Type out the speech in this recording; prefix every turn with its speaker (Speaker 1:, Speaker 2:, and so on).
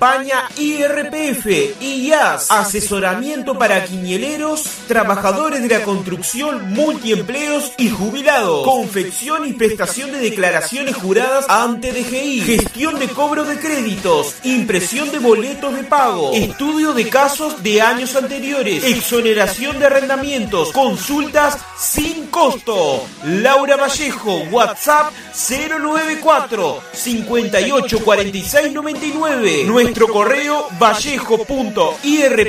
Speaker 1: Paña IRPF, IAS, asesoramiento para quiñeleros, trabajadores de la construcción, multiempleos y jubilados, confección y prestación de declaraciones juradas ante DGI, gestión de cobro de créditos, impresión de boletos de pago, estudio de casos de años anteriores, exoneración de arrendamientos, consultas sin costo. Laura Vallejo, WhatsApp 094 58 46 99. Nuestro correo vallejo.irp